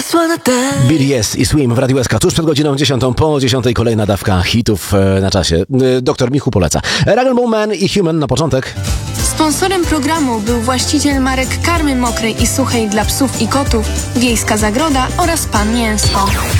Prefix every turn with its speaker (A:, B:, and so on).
A: Bill Yes i Swim w Radiu SK tuż przed godziną 10, po 10 kolejna dawka hitów na czasie. Doktor Michu poleca. Rag'n'Bone Man i Human na początek.
B: Sponsorem programu był właściciel marek karmy mokrej i suchej dla psów i kotów, Wiejska Zagroda oraz Pan Mięsko.